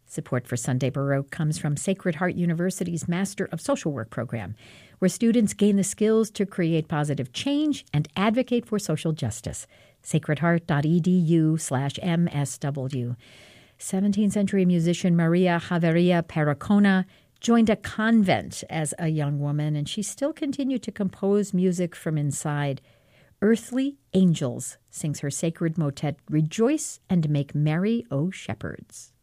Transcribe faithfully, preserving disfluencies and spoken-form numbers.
Support for Sunday Baroque comes from Sacred Heart University's Master of Social Work program, where students gain the skills to create positive change and advocate for social justice. sacredheart.edu slash MSW. seventeenth century musician Maria Javeria Pericona joined a convent as a young woman, and she still continued to compose music from inside. Earthly Angels sings her sacred motet, Rejoice and Make Merry, O Shepherds.